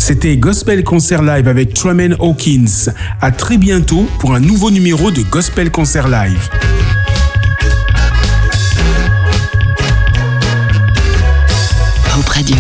C'était Gospel Concert Live avec Truman Hawkins. À très bientôt pour un nouveau numéro de Gospel Concert Live. Hope Radio.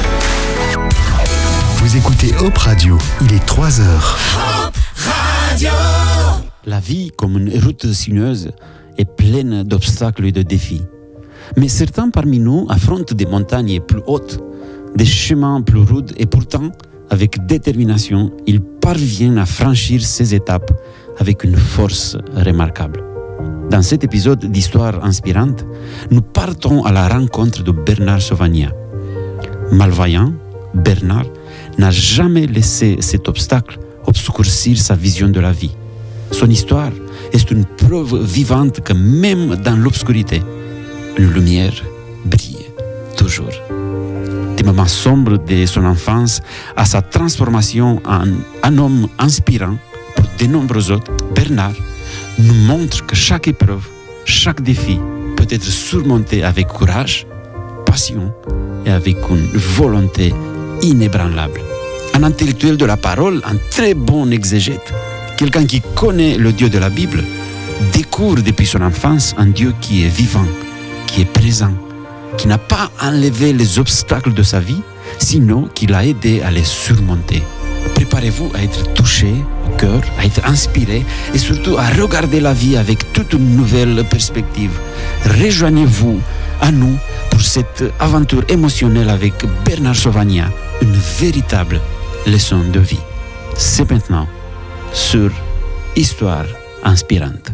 Vous écoutez Hope Radio, il est 3h. Hope Radio. La vie, comme une route sinueuse, est pleine d'obstacles et de défis. Mais certains parmi nous affrontent des montagnes plus hautes, des chemins plus rudes, et pourtant, avec détermination, ils parviennent à franchir ces étapes avec une force remarquable. Dans cet épisode d'Histoire inspirante, nous partons à la rencontre de Bernard Sauvagnat. Malvoyant, Bernard n'a jamais laissé cet obstacle obscurcir sa vision de la vie. Son histoire est une preuve vivante que même dans l'obscurité, une lumière brille toujours. Des moments sombres de son enfance à sa transformation en un homme inspirant pour de nombreux autres, Bernard nous montre que chaque épreuve, chaque défi peut être surmonté avec courage, passion et avec une volonté inébranlable. Un intellectuel de la parole, un très bon exégète, quelqu'un qui connaît le Dieu de la Bible, découvre depuis son enfance un Dieu qui est vivant, qui est présent, qui n'a pas enlevé les obstacles de sa vie, sinon qui l'a aidé à les surmonter. Préparez-vous à être touché au cœur, à être inspiré et surtout à regarder la vie avec toute une nouvelle perspective. Rejoignez-vous à nous pour cette aventure émotionnelle avec Bernard Sauvagnat, une véritable leçon de vie. C'est maintenant sur Histoire inspirante.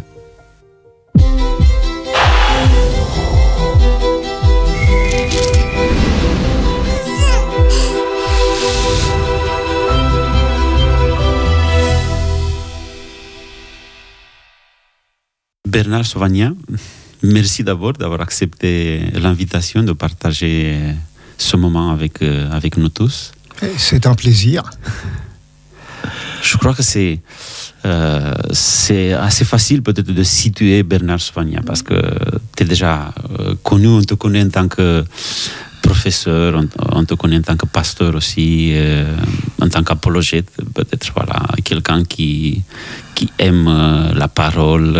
Bernard Sauvagnat, merci d'abord d'avoir accepté l'invitation de partager ce moment avec nous tous. C'est un plaisir. Je crois que c'est assez facile peut-être de situer Bernard Sauvagnat parce que tu es déjà connu, on te connaît en tant que professeur, on te connaît en tant que pasteur aussi, en tant qu'apologète, peut-être voilà, quelqu'un qui aime la parole,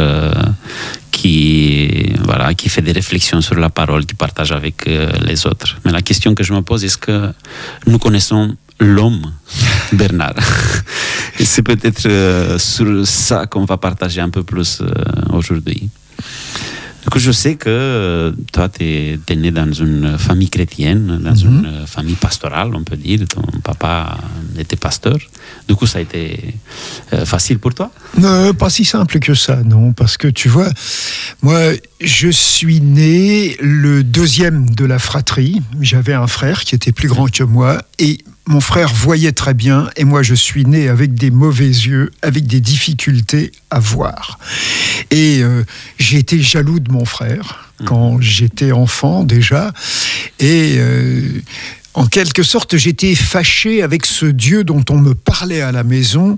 qui fait des réflexions sur la parole, qui partage avec les autres. Mais la question que je me pose, est-ce que nous connaissons l'homme Bernard? Et c'est peut-être sur ça qu'on va partager un peu plus aujourd'hui. Du coup, je sais que toi, tu es né dans une famille chrétienne, dans une famille pastorale, on peut dire. Ton papa était pasteur. Du coup, ça a été facile pour toi? Pas si simple que ça, non. Parce que tu vois, moi, je suis né le deuxième de la fratrie. J'avais un frère qui était plus grand que moi et mon frère voyait très bien et moi je suis né avec des mauvais yeux, avec des difficultés à voir. Et j'ai été jaloux de mon frère quand j'étais enfant déjà. Et en quelque sorte, j'étais fâché avec ce Dieu dont on me parlait à la maison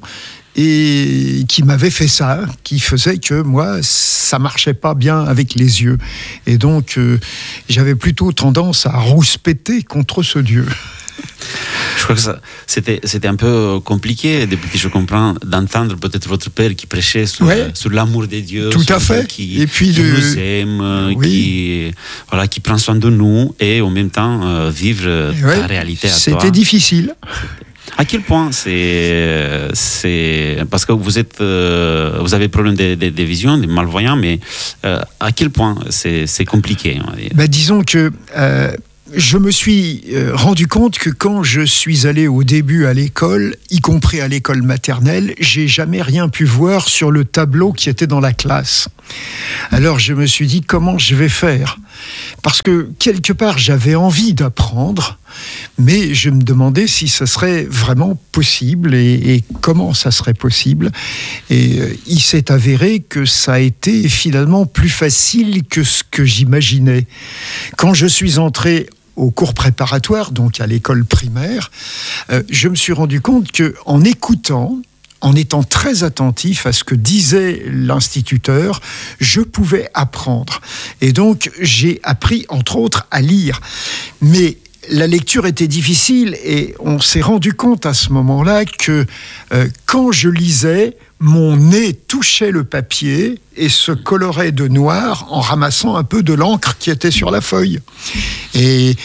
et qui m'avait fait ça, qui faisait que moi, ça marchait pas bien avec les yeux. Et donc, j'avais plutôt tendance à rouspéter contre ce Dieu. Je crois que c'était un peu compliqué, depuis que je comprends, d'entendre peut-être votre père qui prêchait sur l'amour de Dieu. Tout à fait. Qui nous aime, qui prend soin de nous et en même temps vivre ta réalité à toi. C'était difficile. À quel point c'est parce que vous avez problème de vision, des malvoyants, mais à quel point c'est compliqué? Disons que je me suis rendu compte que quand je suis allé au début à l'école, y compris à l'école maternelle, j'ai jamais rien pu voir sur le tableau qui était dans la classe. Alors je me suis dit, comment je vais faire? Parce que quelque part, j'avais envie d'apprendre, mais je me demandais si ça serait vraiment possible et comment ça serait possible. Et il s'est avéré que ça a été finalement plus facile que ce que j'imaginais. Quand je suis entré au cours préparatoire, donc à l'école primaire, je me suis rendu compte qu'en écoutant, en étant très attentif à ce que disait l'instituteur, je pouvais apprendre. Et donc, j'ai appris, entre autres, à lire. Mais la lecture était difficile et on s'est rendu compte à ce moment-là que quand je lisais, mon nez touchait le papier et se colorait de noir en ramassant un peu de l'encre qui était sur la feuille. Et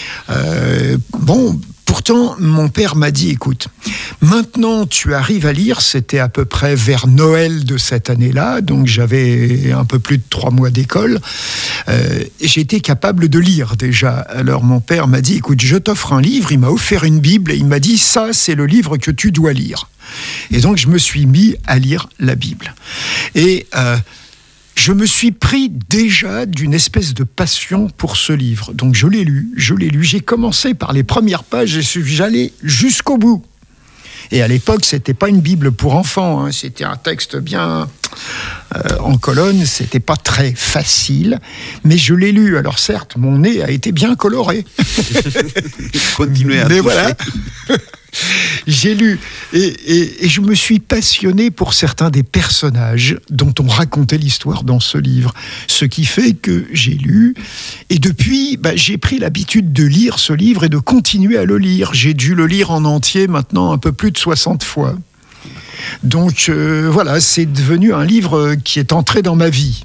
pourtant, mon père m'a dit, écoute, maintenant tu arrives à lire, c'était à peu près vers Noël de cette année-là, donc j'avais un peu plus de 3 mois d'école, et j'étais capable de lire déjà. Alors mon père m'a dit, écoute, je t'offre un livre, il m'a offert une Bible, et il m'a dit, ça c'est le livre que tu dois lire. Et donc je me suis mis à lire la Bible. Et je me suis pris déjà d'une espèce de passion pour ce livre. Donc je l'ai lu. J'ai commencé par les premières pages et j'allais jusqu'au bout. Et à l'époque, c'était pas une Bible pour enfants, hein. C'était un texte bien en colonne, c'était pas très facile, mais je l'ai lu. Alors certes, mon nez a été bien coloré. Continuez à mais toucher. Voilà. J'ai lu et je me suis passionné pour certains des personnages dont on racontait l'histoire dans ce livre. Ce qui fait que j'ai lu et depuis, j'ai pris l'habitude de lire ce livre et de continuer à le lire. J'ai dû le lire en entier maintenant un peu plus de 60 fois. Donc voilà, c'est devenu un livre qui est entré dans ma vie.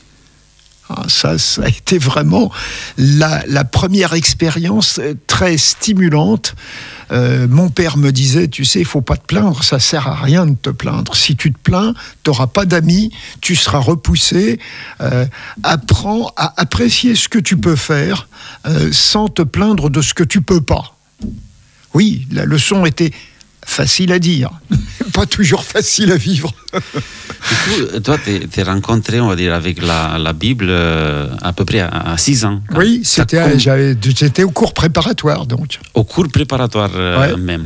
Ça a été vraiment la première expérience très stimulante. Mon père me disait, tu sais, il faut pas te plaindre, ça sert à rien de te plaindre. Si tu te plains, tu n'auras pas d'amis, tu seras repoussé. Apprends à apprécier ce que tu peux faire sans te plaindre de ce que tu peux pas. Oui, la leçon était facile à dire, pas toujours facile à vivre. Du coup, toi, t'es rencontré, on va dire, avec la Bible à peu près à 6 ans. Oui, j'étais au cours préparatoire, donc. Au cours préparatoire Ouais. même.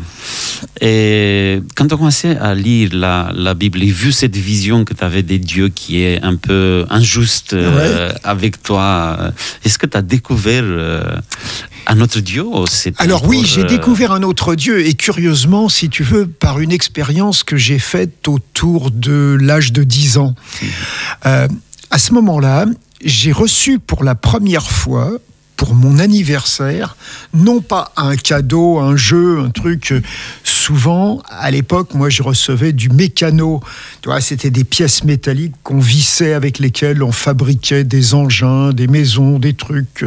Et quand tu as commencé à lire la Bible et vu cette vision que tu avais des dieux qui est un peu injuste avec toi, est-ce que tu as découvert un autre Dieu ou Alors oui, j'ai découvert un autre Dieu et curieusement, si tu veux, par une expérience que j'ai faite autour de l'âge de 10 ans. À ce moment-là, j'ai reçu pour la première fois, pour mon anniversaire, non pas un cadeau, un jeu, un truc. Souvent, à l'époque, moi, je recevais du mécano. Tu vois, c'était des pièces métalliques qu'on vissait, avec lesquelles on fabriquait des engins, des maisons, des trucs.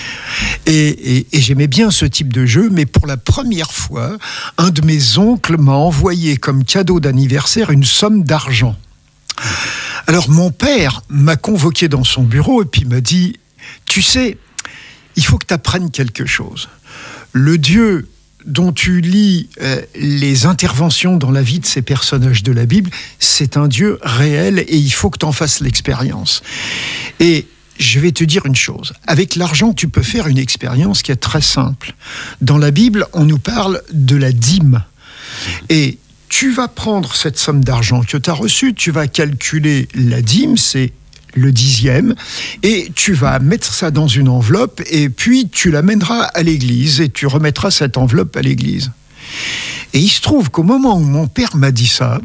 Et j'aimais bien ce type de jeu, mais pour la première fois, un de mes oncles m'a envoyé comme cadeau d'anniversaire une somme d'argent. Alors, mon père m'a convoqué dans son bureau et puis m'a dit, tu sais, il faut que tu apprennes quelque chose. Le Dieu dont tu lis les interventions dans la vie de ces personnages de la Bible, c'est un Dieu réel et il faut que tu en fasses l'expérience. Et je vais te dire une chose. Avec l'argent, tu peux faire une expérience qui est très simple. Dans la Bible, on nous parle de la dîme. Et tu vas prendre cette somme d'argent que tu as reçue, tu vas calculer la dîme, c'est le 10e, et tu vas mettre ça dans une enveloppe, et puis tu l'amèneras à l'église, et tu remettras cette enveloppe à l'église. Et il se trouve qu'au moment où mon père m'a dit ça,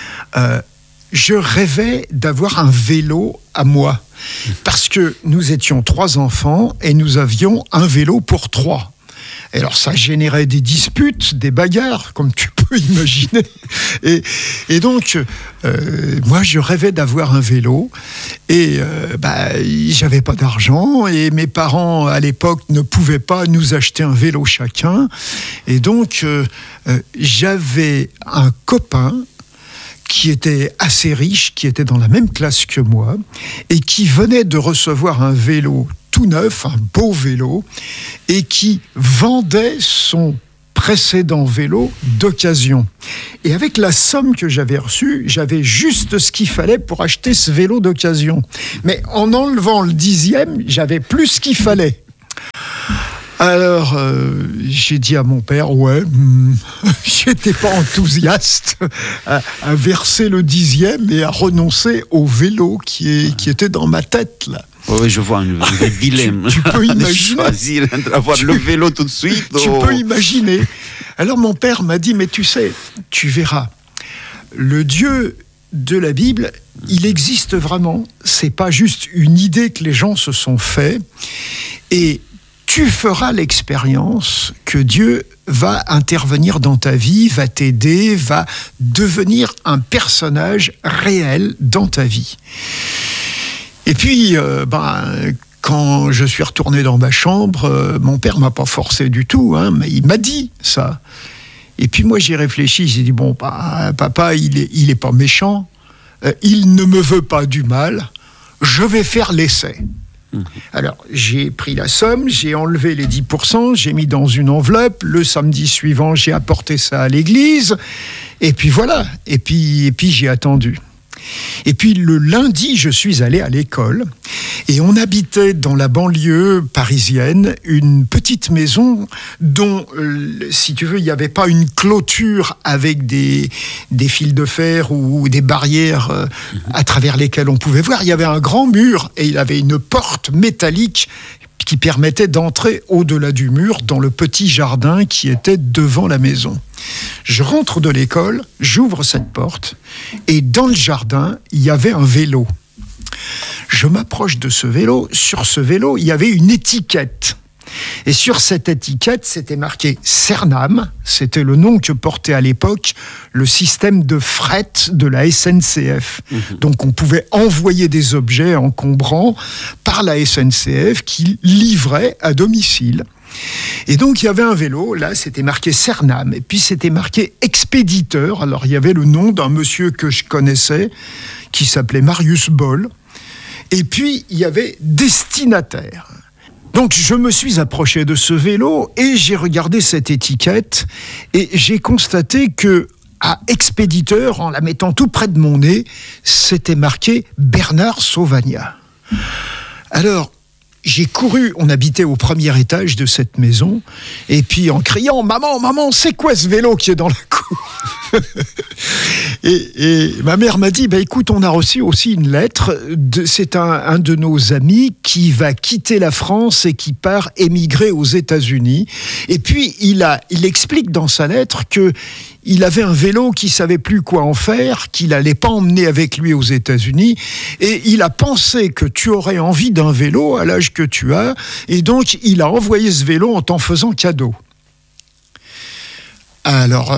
je rêvais d'avoir un vélo à moi, parce que nous étions 3 enfants, et nous avions un vélo pour 3. Et alors ça générait des disputes, des bagarres, comme tu peux imaginer. Et donc, moi je rêvais d'avoir un vélo et j'avais pas d'argent et mes parents à l'époque ne pouvaient pas nous acheter un vélo chacun. Et donc j'avais un copain qui était assez riche, qui était dans la même classe que moi et qui venait de recevoir un vélo tout neuf, un beau vélo, et qui vendait son précédent vélo d'occasion. Et avec la somme que j'avais reçue, j'avais juste ce qu'il fallait pour acheter ce vélo d'occasion. Mais en enlevant le 10e, j'avais plus ce qu'il fallait. Alors, j'ai dit à mon père, j'étais pas enthousiaste à verser le 10e et à renoncer au vélo qui était dans ma tête, là. Oui, je vois un vrai dilemme. Tu peux imaginer. Choisir entre avoir le vélo tout de suite. Tu peux imaginer. Alors mon père m'a dit, mais tu sais, tu verras, le Dieu de la Bible, il existe vraiment. C'est pas juste une idée que les gens se sont fait. Et tu feras l'expérience que Dieu va intervenir dans ta vie, va t'aider, va devenir un personnage réel dans ta vie. Et puis, quand je suis retourné dans ma chambre, mon père m'a pas forcé du tout, mais il m'a dit ça. Et puis moi, j'ai réfléchi, j'ai dit, bon, papa, il est pas méchant, il ne me veut pas du mal, je vais faire l'essai. Alors, j'ai pris la somme, j'ai enlevé les 10%, j'ai mis dans une enveloppe, le samedi suivant, j'ai apporté ça à l'église, et puis voilà, et puis j'ai attendu. Et puis le lundi, je suis allé à l'école et on habitait dans la banlieue parisienne une petite maison dont, si tu veux, il n'y avait pas une clôture avec des fils de fer ou des barrières à travers lesquelles on pouvait voir. Il y avait un grand mur et il avait une porte métallique qui permettait d'entrer au-delà du mur dans le petit jardin qui était devant la maison. Je rentre de l'école, j'ouvre cette porte, et dans le jardin, il y avait un vélo. Je m'approche de ce vélo. Sur ce vélo, il y avait une étiquette. Et sur cette étiquette, c'était marqué Cernam. C'était le nom que portait à l'époque le système de fret de la SNCF. Donc on pouvait envoyer des objets encombrants par la SNCF qui livrait à domicile. Et donc il y avait un vélo, là c'était marqué Cernam, et puis c'était marqué expéditeur. Alors il y avait le nom d'un monsieur que je connaissais, qui s'appelait Marius Boll, et puis il y avait destinataire. Donc je me suis approché de ce vélo et j'ai regardé cette étiquette et j'ai constaté que à expéditeur, en la mettant tout près de mon nez, c'était marqué Bernard Sauvagnat. Alors, j'ai couru, on habitait au premier étage de cette maison, et puis en criant « Maman, c'est quoi ce vélo qui est dans la cour ?» et ma mère m'a dit « Écoute, on a reçu aussi une lettre, c'est un de nos amis qui va quitter la France et qui part émigrer aux États-Unis. » Et puis, il explique dans sa lettre que il avait un vélo qu'il ne savait plus quoi en faire, qu'il n'allait pas emmener avec lui aux États-Unis, et il a pensé que tu aurais envie d'un vélo à l'âge que tu as, et donc il a envoyé ce vélo en t'en faisant cadeau. Alors,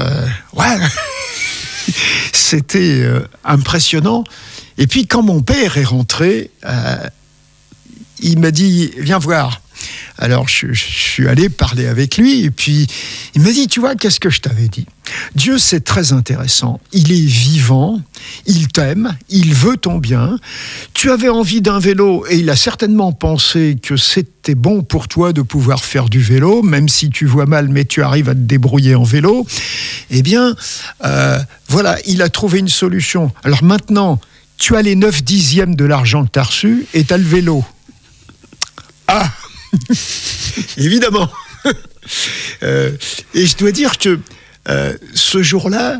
c'était impressionnant. Et puis quand mon père est rentré, il m'a dit « Viens voir ». Alors je suis allé parler avec lui et puis il m'a dit « Tu vois, qu'est-ce que je t'avais dit ? Dieu, c'est très intéressant. Il est vivant, il t'aime, il veut ton bien. Tu avais envie d'un vélo et il a certainement pensé que c'était bon pour toi de pouvoir faire du vélo, même si tu vois mal, mais tu arrives à te débrouiller en vélo. Eh bien, voilà, il a trouvé une solution. Alors maintenant, tu as les 9/10 de l'argent que tu as reçu et tu as le vélo. » Ah, évidemment. Et je dois dire que ce jour-là,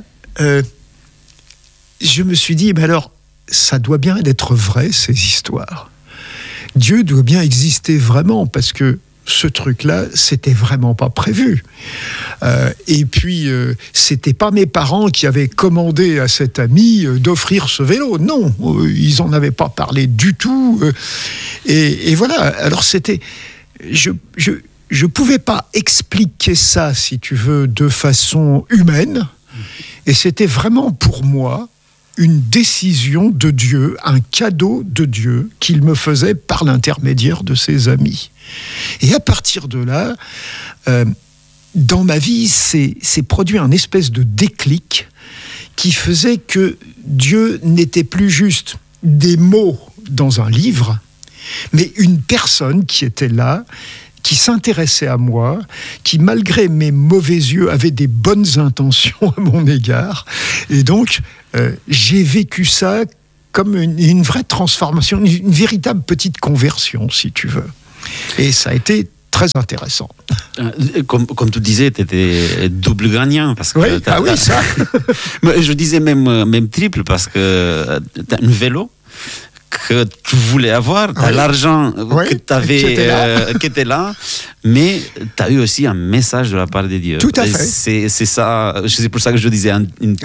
je me suis dit, alors, ça doit bien être vrai, ces histoires. Dieu doit bien exister vraiment, parce que ce truc-là, c'était vraiment pas prévu. Et puis, c'était pas mes parents qui avaient commandé à cet ami d'offrir ce vélo. Non, ils en avaient pas parlé du tout. Et voilà. Alors c'était, je pouvais pas expliquer ça, si tu veux, de façon humaine. Et c'était vraiment pour moi une décision de Dieu, un cadeau de Dieu qu'il me faisait par l'intermédiaire de ses amis. Et à partir de là, dans ma vie, s'est produit un espèce de déclic qui faisait que Dieu n'était plus juste des mots dans un livre, mais une personne qui était là, qui s'intéressait à moi, qui, malgré mes mauvais yeux, avait des bonnes intentions à mon égard. Et donc, j'ai vécu ça comme une vraie transformation, une véritable petite conversion, si tu veux. Et ça a été très intéressant. Comme tu disais, tu étais double gagnant. Parce que oui, ça. Je disais même triple, parce que tu as un vélo que tu voulais avoir, tu as l'argent que tu avais, qui était là, mais tu as eu aussi un message de la part de Dieu. Tout à fait. C'est ça, c'est pour ça que je disais une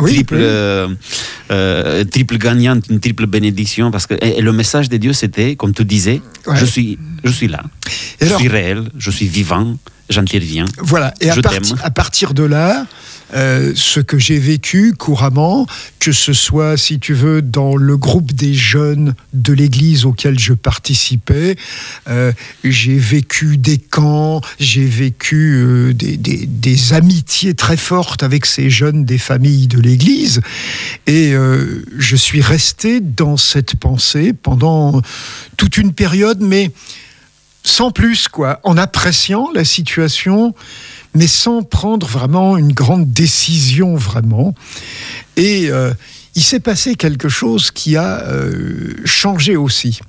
triple gagnante, une triple bénédiction, parce que et le message de Dieu, c'était, comme tu disais, je suis là, je suis réel, je suis vivant, j'interviens. Voilà, et à partir de là, ce que j'ai vécu couramment, que ce soit, si tu veux, dans le groupe des jeunes de l'église auquel je participais, j'ai vécu des camps, j'ai vécu des amitiés très fortes avec ces jeunes des familles de l'église, et je suis resté dans cette pensée pendant toute une période, mais sans plus, quoi, en appréciant la situation, mais sans prendre vraiment une grande décision, vraiment. Et il s'est passé quelque chose qui a changé aussi.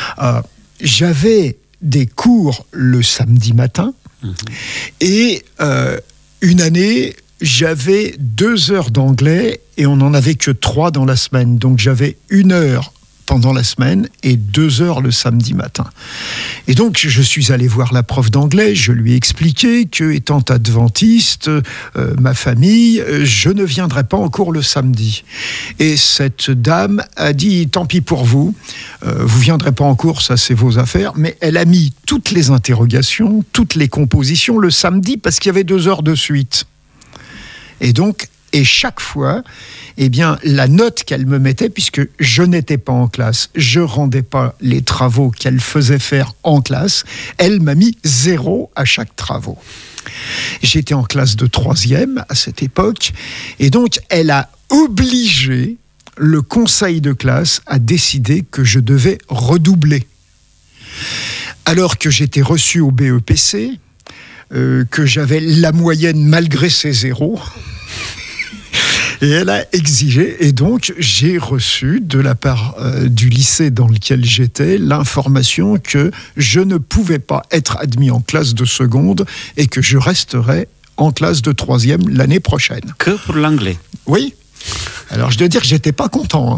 J'avais des cours le samedi matin, et une année, j'avais 2 heures d'anglais, et on n'en avait que 3 dans la semaine. Donc j'avais 1 heure pendant la semaine et 2 heures le samedi matin. Et donc, je suis allé voir la prof d'anglais, je lui ai expliqué que, étant adventiste, ma famille, je ne viendrai pas en cours le samedi. Et cette dame a dit, tant pis pour vous, vous viendrez pas en cours, ça c'est vos affaires, mais elle a mis toutes les interrogations, toutes les compositions le samedi parce qu'il y avait 2 heures de suite. Et donc, et chaque fois, eh bien, la note qu'elle me mettait, puisque je n'étais pas en classe, je rendais pas les travaux qu'elle faisait faire en classe, elle m'a mis 0 à chaque travaux. J'étais en classe de 3e à cette époque, et donc elle a obligé le conseil de classe à décider que je devais redoubler. Alors que j'étais reçu au BEPC, que j'avais la moyenne malgré ces 0. Et elle a exigé, et donc j'ai reçu de la part du lycée dans lequel j'étais l'information que je ne pouvais pas être admis en classe de seconde et que je resterais en classe de 3e l'année prochaine. Que pour l'anglais? Oui. Alors je dois dire que j'étais pas content.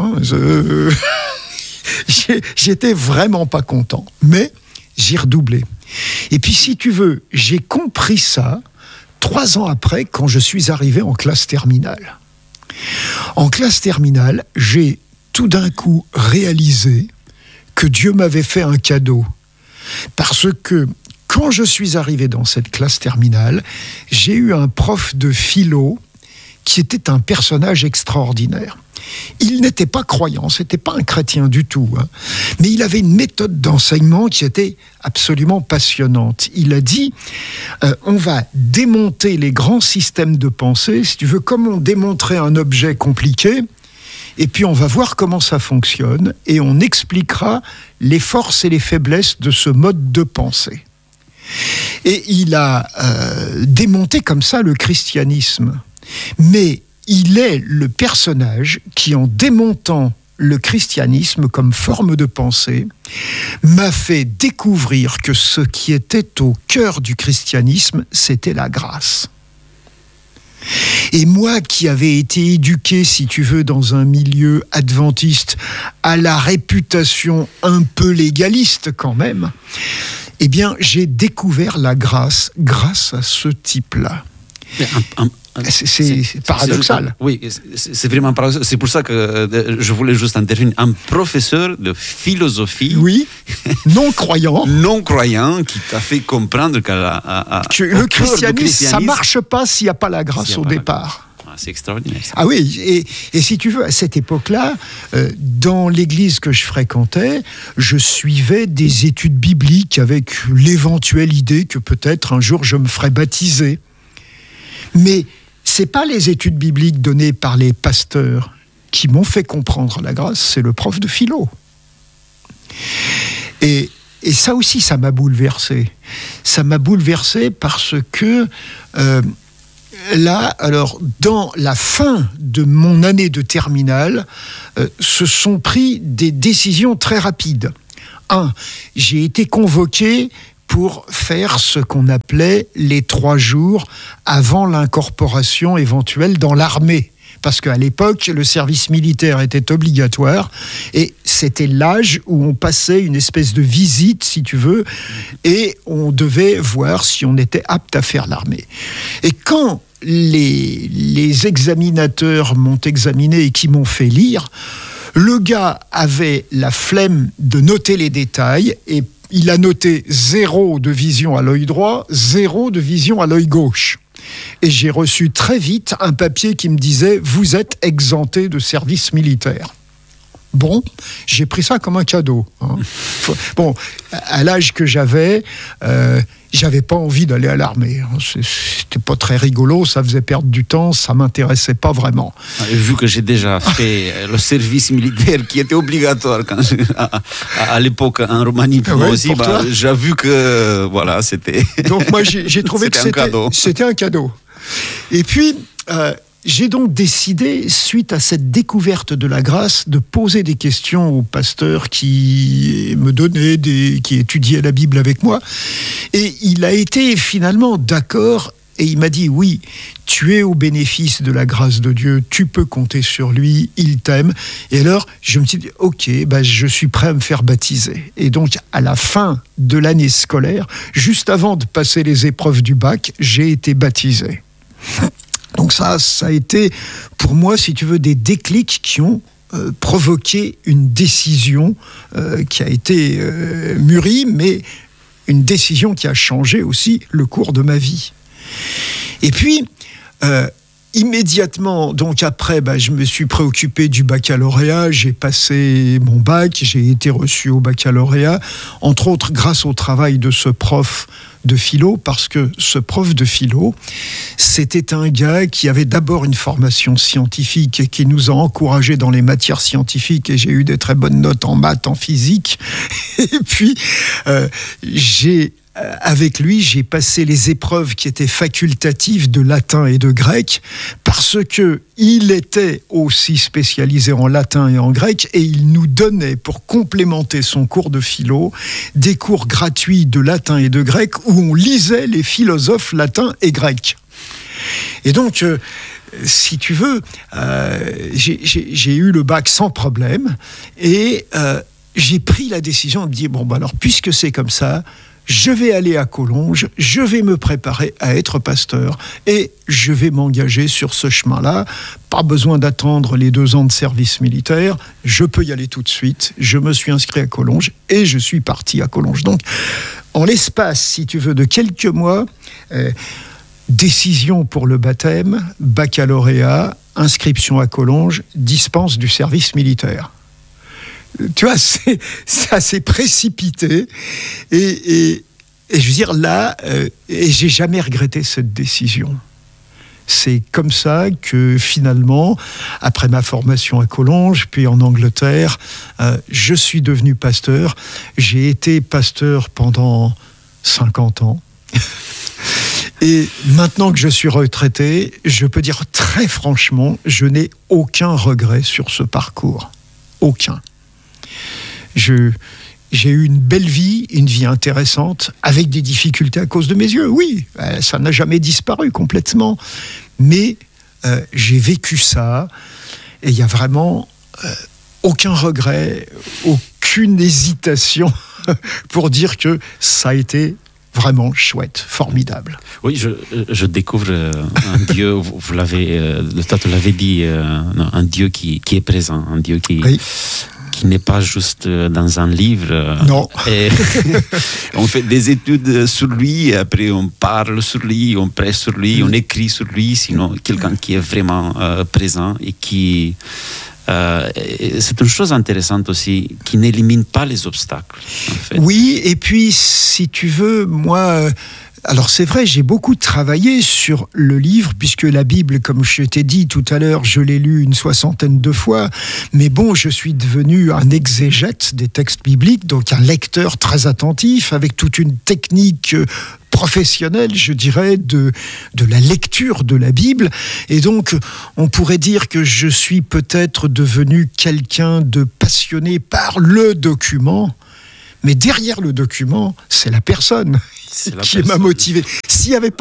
J'étais vraiment pas content. Mais j'ai redoublé. Et puis si tu veux, j'ai compris ça 3 ans après quand je suis arrivé en classe terminale. En classe terminale, j'ai tout d'un coup réalisé que Dieu m'avait fait un cadeau. Parce que quand je suis arrivé dans cette classe terminale, j'ai eu un prof de philo qui était un personnage extraordinaire. Il n'était pas croyant, c'était pas un chrétien du tout, mais il avait une méthode d'enseignement qui était absolument passionnante. Il a dit, on va démonter les grands systèmes de pensée, si tu veux, comme on démontrait un objet compliqué, et puis on va voir comment ça fonctionne, et on expliquera les forces et les faiblesses de ce mode de pensée. Et il a démonté comme ça le christianisme. Mais il est le personnage qui, en démontant le christianisme comme forme de pensée, m'a fait découvrir que ce qui était au cœur du christianisme, c'était la grâce. Et moi qui avais été éduqué, si tu veux, dans un milieu adventiste, à la réputation un peu légaliste quand même, eh bien, j'ai découvert la grâce grâce à ce type-là. C'est paradoxal. Oui, c'est vraiment paradoxal. C'est pour ça que je voulais juste intervenir. Un professeur de philosophie, oui, non-croyant, qui t'a fait comprendre que le christianisme, ça ne marche pas s'il n'y a pas la grâce au départ. C'est extraordinaire. Ça. Ah oui, et si tu veux, à cette époque-là, dans l'église que je fréquentais, je suivais des études bibliques avec l'éventuelle idée que peut-être un jour je me ferais baptiser. Mais c'est pas les études bibliques données par les pasteurs qui m'ont fait comprendre la grâce, c'est le prof de philo. Et ça aussi, ça m'a bouleversé. Ça m'a bouleversé parce que là, alors, dans la fin de mon année de terminale, se sont pris des décisions très rapides. J'ai été convoqué pour faire ce qu'on appelait les 3 jours avant l'incorporation éventuelle dans l'armée. parce qu'à l'époque, le service militaire était obligatoire et c'était l'âge où on passait une espèce de visite, si tu veux, et on devait voir si on était apte à faire l'armée. Et quand les examinateurs m'ont examiné et qui m'ont fait lire, le gars avait la flemme de noter les détails et il a noté 0 de vision à l'œil droit, 0 de vision à l'œil gauche. Et j'ai reçu très vite un papier qui me disait « Vous êtes exempté de service militaire ». Bon, j'ai pris ça comme un cadeau. Hein. Bon, à l'âge que j'avais pas envie d'aller à l'armée. C'était pas très rigolo, ça faisait perdre du temps, ça m'intéressait pas vraiment. Vu que j'ai déjà fait le service militaire qui était obligatoire à l'époque en Roumanie, pour moi aussi, j'ai vu que voilà, c'était. Donc moi j'ai trouvé que c'était un cadeau. Et puis. J'ai donc décidé, suite à cette découverte de la grâce, de poser des questions au pasteur qui me donnait, qui étudiait la Bible avec moi. Et il a été finalement d'accord et il m'a dit « Oui, tu es au bénéfice de la grâce de Dieu, tu peux compter sur lui, il t'aime. » Et alors, je me suis dit « Ok, je suis prêt à me faire baptiser. » Et donc, à la fin de l'année scolaire, juste avant de passer les épreuves du bac, j'ai été baptisé. Donc ça a été, pour moi, si tu veux, des déclics qui ont provoqué une décision qui a été mûrie, mais une décision qui a changé aussi le cours de ma vie. Et puis, immédiatement, donc après, je me suis préoccupé du baccalauréat, j'ai passé mon bac, j'ai été reçu au baccalauréat, entre autres grâce au travail de ce prof de philo, parce que ce prof de philo, c'était un gars qui avait d'abord une formation scientifique et qui nous a encouragés dans les matières scientifiques, et j'ai eu des très bonnes notes en maths, en physique. Et puis, avec lui, j'ai passé les épreuves qui étaient facultatives de latin et de grec, parce que il était aussi spécialisé en latin et en grec, et il nous donnait, pour complémenter son cours de philo, des cours gratuits de latin et de grec, où on lisait les philosophes latins et grecs. Et donc, si tu veux, j'ai eu le bac sans problème, et j'ai pris la décision de dire, alors, puisque c'est comme ça, je vais aller à Collonges, je vais me préparer à être pasteur et je vais m'engager sur ce chemin-là. Pas besoin d'attendre les 2 ans de service militaire, je peux y aller tout de suite. Je me suis inscrit à Collonges et je suis parti à Collonges. Donc, en l'espace, si tu veux, de quelques mois, décision pour le baptême, baccalauréat, inscription à Collonges, dispense du service militaire. Tu vois, c'est assez précipité et je veux dire là, et j'ai jamais regretté cette décision. C'est comme ça que finalement, après ma formation à Collonges, puis en Angleterre, je suis devenu pasteur. J'ai été pasteur pendant 50 ans. Et maintenant que je suis retraité, je peux dire très franchement, je n'ai aucun regret sur ce parcours. Aucun. J'ai eu une belle vie, une vie intéressante, avec des difficultés à cause de mes yeux. Oui, ça n'a jamais disparu complètement. Mais j'ai vécu ça, et il n'y a vraiment aucun regret, aucune hésitation pour dire que ça a été vraiment chouette, formidable. Oui, je découvre un Dieu, vous l'avez, le Tata l'avait dit, un Dieu qui est présent, un Dieu qui... Oui. Qui n'est pas juste dans un livre. Non. Et on fait des études sur lui, après on parle sur lui, on prêche sur lui, on écrit sur lui, sinon quelqu'un qui est vraiment présent et qui... c'est une chose intéressante aussi, qui n'élimine pas les obstacles. En fait. Oui, et puis si tu veux, moi... Alors c'est vrai, j'ai beaucoup travaillé sur le livre, puisque la Bible, comme je t'ai dit tout à l'heure, je l'ai lu une 60aine de fois, mais bon, je suis devenu un exégète des textes bibliques, donc un lecteur très attentif, avec toute une technique professionnelle, je dirais, de la lecture de la Bible, et donc on pourrait dire que je suis peut-être devenu quelqu'un de passionné par le document, mais derrière le document, c'est la personne qui m'a motivé. S'il n'y avait pas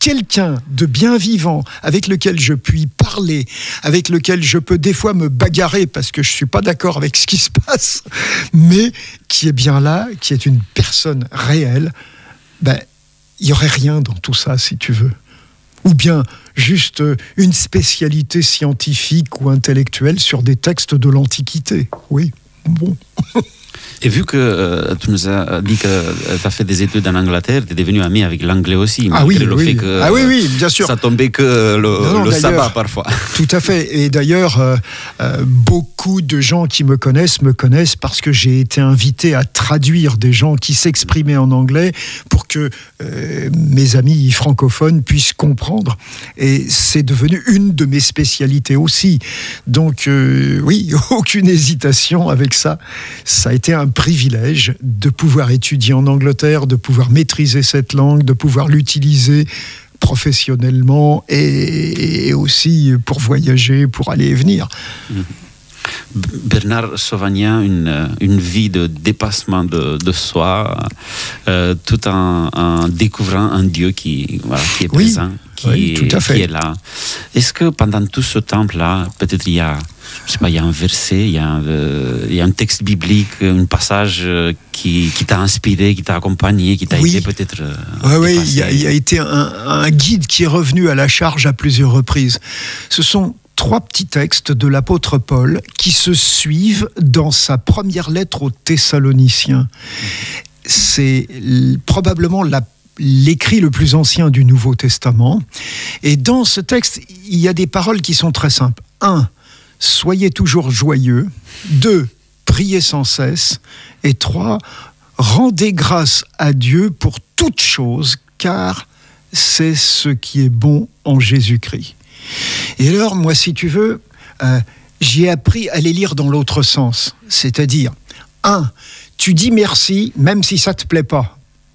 quelqu'un de bien vivant, avec lequel je puis parler, avec lequel je peux des fois me bagarrer parce que je ne suis pas d'accord avec ce qui se passe, mais qui est bien là, qui est une personne réelle, il n'y aurait rien dans tout ça, si tu veux. Ou bien juste une spécialité scientifique ou intellectuelle sur des textes de l'Antiquité. Oui, bon... Et vu que tu nous as dit que tu as fait des études en Angleterre, tu es devenu ami avec l'anglais aussi, malgré le fait que oui, bien sûr. Ça tombait que le sabbat parfois. Tout à fait. Et d'ailleurs, beaucoup de gens qui me connaissent parce que j'ai été invité à traduire des gens qui s'exprimaient en anglais pour que mes amis francophones puissent comprendre. Et c'est devenu une de mes spécialités aussi. Donc oui, aucune hésitation avec ça. Ça a été un privilège de pouvoir étudier en Angleterre, de pouvoir maîtriser cette langue, de pouvoir l'utiliser professionnellement et aussi pour voyager, pour aller et venir. Bernard Sauvagnat, une vie de dépassement de soi, tout en découvrant un Dieu qui est présent, qui est là. Est-ce que pendant tout ce temps-là, peut-être il y a un verset, il y a un texte biblique, un passage qui t'a inspiré, qui t'a accompagné, qui t'a aidé peut-être. Oui, il y a été un guide qui est revenu à la charge à plusieurs reprises. Ce sont 3 petits textes de l'apôtre Paul qui se suivent dans sa première lettre aux Thessaloniciens. C'est probablement l'écrit le plus ancien du Nouveau Testament. Et dans ce texte, il y a des paroles qui sont très simples. 1. Soyez toujours joyeux. 2. Priez sans cesse. Et 3. Rendez grâce à Dieu pour toutes choses, car c'est ce qui est bon en Jésus-Christ. Et alors, moi, si tu veux, j'ai appris à les lire dans l'autre sens. C'est-à-dire, 1. Tu dis merci, même si ça ne te plaît pas.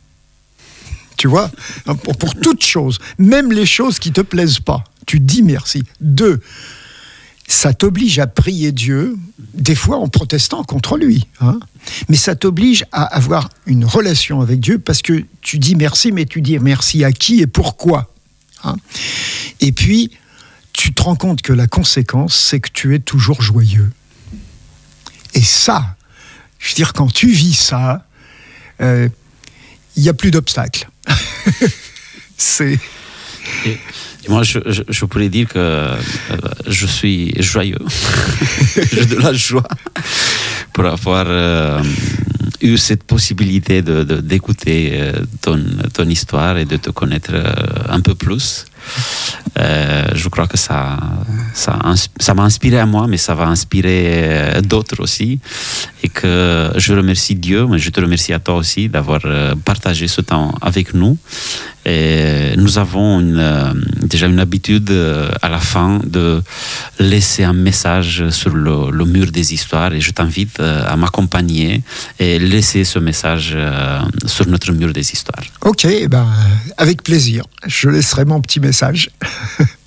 Tu vois, pour toutes choses, même les choses qui ne te plaisent pas, tu dis merci. 2. Ça t'oblige à prier Dieu, des fois en protestant contre lui. Mais ça t'oblige à avoir une relation avec Dieu parce que tu dis merci, mais tu dis merci à qui et pourquoi. Et puis, tu te rends compte que la conséquence, c'est que tu es toujours joyeux. Et ça, je veux dire, quand tu vis ça, il n'y a plus d'obstacles. C'est... Et moi, je pourrais dire que je suis joyeux. J'ai de la joie pour avoir eu cette possibilité d'écouter ton histoire et de te connaître un peu plus. Je crois que ça m'a inspiré à moi, mais ça va inspirer d'autres aussi. Et que je remercie Dieu, mais je te remercie à toi aussi d'avoir partagé ce temps avec nous. Et nous avons déjà une habitude à la fin de laisser un message sur le mur des histoires. Et je t'invite à m'accompagner et laisser ce message sur notre mur des histoires. Ok, avec plaisir. Je laisserai mon petit message.